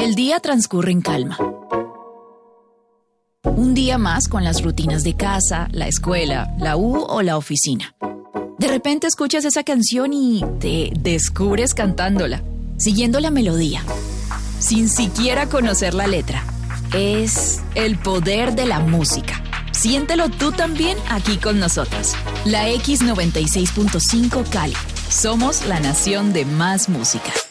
El día transcurre en calma. Un día más con las rutinas de casa, la escuela, la U o la oficina. De repente escuchas esa canción y te descubres cantándola, siguiendo la melodía, sin siquiera conocer la letra. Es el poder de la música. Siéntelo tú también aquí con nosotros. La X96.5 Cali. Somos la nación de más música.